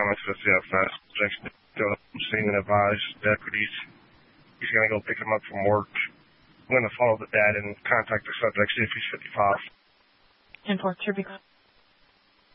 comments to the CFS. Jackson go to the scene and advise deputies. He's going to go pick him up from work. I'm going to follow the dad and contact the subject, see if he's 55. 10-4, Tribune.